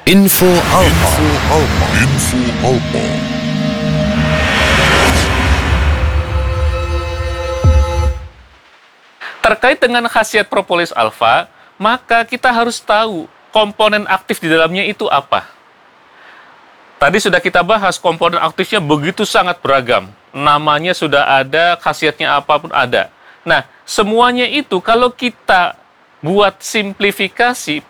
Info Alpa. Terkait dengan khasiat propolis alfa, maka kita harus tahu komponen aktif di dalamnya itu apa. Tadi sudah kita bahas komponen aktifnya begitu sangat beragam. Namanya sudah ada, khasiatnya apapun ada. Nah, semuanya itu kalau kita buat simplifikasi,